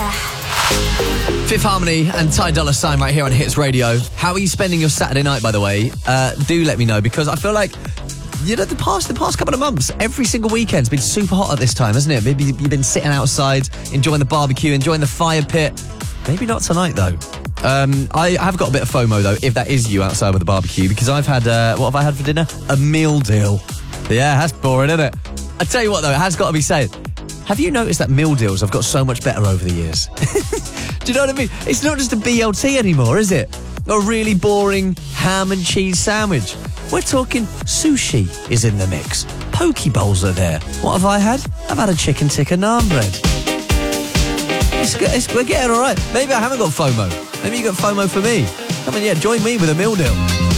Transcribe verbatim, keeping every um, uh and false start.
Fifth Harmony and Ty Dolla Sign right here on Hits Radio. How are you spending your Saturday night, by the way? Uh, do let me know, because I feel like, you know, the past the past couple of months, every single weekend's been super hot at this time, hasn't it? Maybe you've been sitting outside, enjoying the barbecue, enjoying the fire pit. Maybe not tonight, though. Um, I have got a bit of FOMO, though, if that is you outside with the barbecue, because I've had, uh, what have I had for dinner? A meal deal. Yeah, that's boring, isn't it? I tell you what, though, it has got to be said. Have you noticed that meal deals have got so much better over the years? Do you know what I mean? It's not just a B L T anymore, is it? A really boring ham and cheese sandwich. We're talking sushi is in the mix. Poke bowls are there. What have I had? I've had a chicken tikka naan bread. It's, it's, we're getting all right. Maybe I haven't got FOMO. Maybe you got FOMO for me. Come on, yeah, join me with a meal deal.